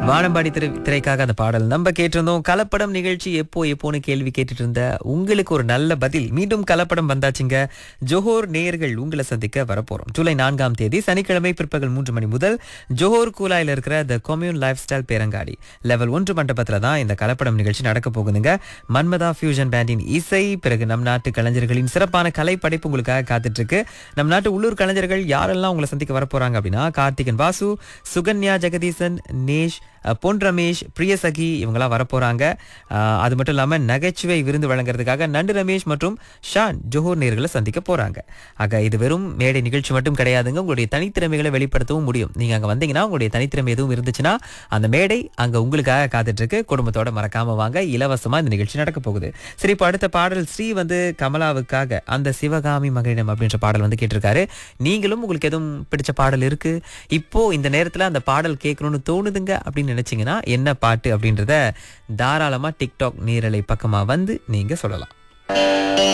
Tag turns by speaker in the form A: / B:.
A: வானம்பாடி திரைக்காக அந்த பாடல் நம்ம கேட்டிருந்தோம். கலப்படம் நிகழ்ச்சி எப்போன்னு கேள்வி கேட்டுட்டு இருந்த உங்களுக்கு ஒரு நல்ல பதில். மீண்டும் கலப்படம் வந்தாச்சுங்க. ஜோஹர் நேயர்கள் உங்களை சந்திக்க வரப்போறோம். ஜூலை 4ஆம் தேதி சனிக்கிழமை பிற்பகல் 3 மணி முதல் ஜோஹர் கூலாயில் இருக்கிற த கொம்யூன் லைஃப் ஸ்டைல் பேரங்காடி லெவல் 1 மண்டபத்துல தான் இந்த கலப்படம் நிகழ்ச்சி நடக்க போகுதுங்க. மன்மதா ஃபியூஷன் பேண்டின் இசை, பிறகு நம் நாட்டு கலைஞர்களின் சிறப்பான கலை படைப்பு உங்களுக்காக காத்துட்டு இருக்கு. நம் நாட்டு உள்ளூர் கலைஞர்கள் யாரெல்லாம் உங்களை சந்திக்க வரப்போறாங்க அப்படின்னா, கார்த்திகன் வாசு, சுகன்யா ஜெகதீசன், நேஷ், பொன் ரமேஷ், பிரியசகி இவங்கெல்லாம் வரப்போறாங்க. அது மட்டும் இல்லாம நகைச்சுவை விருந்து வழங்குறதுக்காக நண்டு ரமேஷ் மற்றும் ஷான் ஜோஹர் நேர்களை சந்திக்க போறாங்க. ஆக இது வெறும் மேடை நிகழ்ச்சி மட்டும் கிடையாதுங்க. உங்களுடைய தனித்திறமைகளை வெளிப்படுத்தவும் முடியும். நீங்க அங்க வந்தீங்கன்னா உங்களுடைய தனித்திறமை எதுவும் இருந்துச்சுன்னா அந்த மேடை அங்க உங்களுக்காக காத்துட்டு இருக்கு. குடும்பத்தோட மறக்காம வாங்க. இலவசமா இந்த நிகழ்ச்சி நடக்க போகுது. சரி, இப்போ அடுத்த பாடல் ஸ்ரீ கமலாவுக்காக அந்த சிவகாமி மகளிடம் அப்படின்ற பாடல் கேட்டிருக்காரு. நீங்களும் உங்களுக்கு எதுவும் பிடிச்ச பாடல் இருக்கு, இப்போ இந்த நேரத்துல அந்த பாடல் கேட்கணும்னு தோணுதுங்க அப்படின்னு நினைச்சீங்கன்னா என்ன பாட்டு அப்படின்றத தாராளமா டிக்டாக் நேரலை பக்கமா வந்து நீங்க சொல்லலாம்.